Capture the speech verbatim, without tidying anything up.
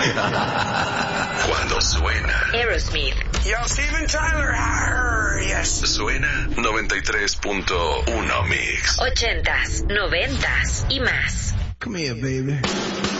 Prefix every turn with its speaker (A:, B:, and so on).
A: Cuando suena
B: Aerosmith.
C: Yo, Steven Tyler. Arr, yes.
A: Suena noventa y tres punto uno Mix.
B: Ochentas, noventas y más.
C: Come here, baby.